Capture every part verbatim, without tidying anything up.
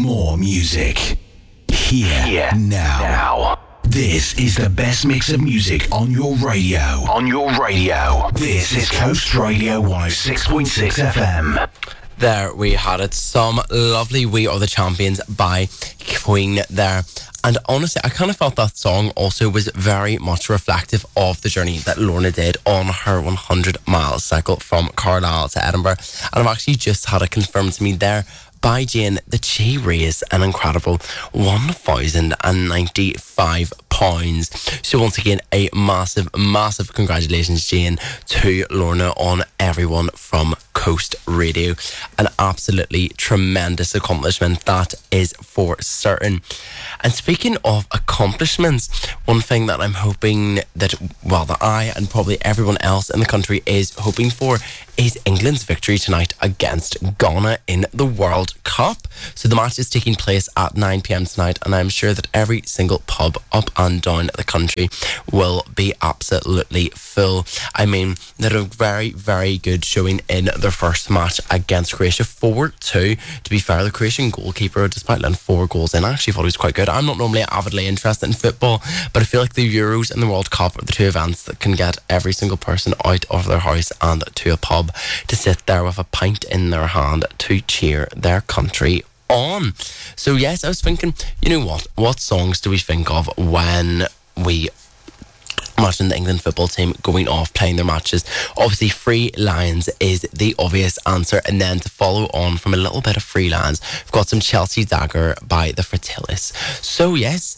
more music. Here, Here now. now. This is the best mix of music on your radio. On your radio. This is Coast Radio one oh six point six F M. There we had it. Some lovely We Are the Champions by Queen there. And honestly, I kind of felt that song also was very much reflective of the journey that Lorna did on her one hundred mile cycle from Carlisle to Edinburgh. And I've actually just had it confirmed to me there by Jane that she raised an incredible one thousand ninety-five pounds. So once again, a massive, massive congratulations, Jane, to Lorna on Everyone from Coast Radio. An absolutely tremendous accomplishment, that is for certain. And speaking of accomplishments, one thing that I'm hoping that, well, that I and probably everyone else in the country is hoping for is England's victory tonight against Ghana in the World Cup. So the match is taking place at nine p.m. tonight, and I'm sure that every single pub up and down the country will be absolutely full. I mean, they had a very, very good showing in their first match against Croatia, four two. To be fair, the Croatian goalkeeper, despite letting four goals in, I actually thought he was quite good. I'm not normally avidly interested in football, but I feel like the Euros and the World Cup are the two events that can get every single person out of their house and to a pub to sit there with a pint in their hand to cheer their country on. So yes, I was thinking, you know what, what songs do we think of when we imagine the England football team going off playing their matches? Obviously Free Lions is the obvious answer, and then to follow on from a little bit of Free Lions, we've got some Chelsea Dagger by the Fratilis. So yes,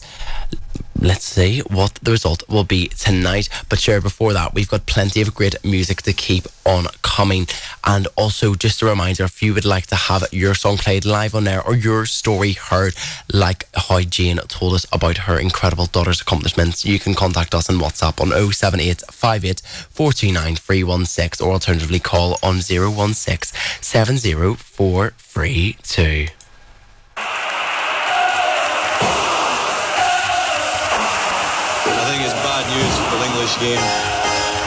let's see what the result will be tonight. But sure, before that, we've got plenty of great music to keep on coming. And also, just a reminder, if you would like to have your song played live on air or your story heard, like how Jane told us about her incredible daughter's accomplishments, you can contact us on WhatsApp on oh seven eight five eight four two nine three one six, or alternatively call on oh one six seven oh four three two. I think it's bad news for the English game.